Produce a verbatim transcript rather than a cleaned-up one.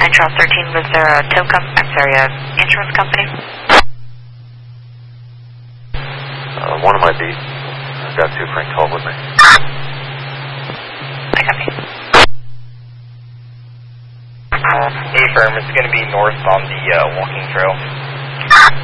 nine Charles thirteen, was there a tow company, I'm sorry, a insurance company? Uh, one of my beat. I've got two Frank twelve with me. I copy. Hey, firm, it's going to be north on the uh, walking trail.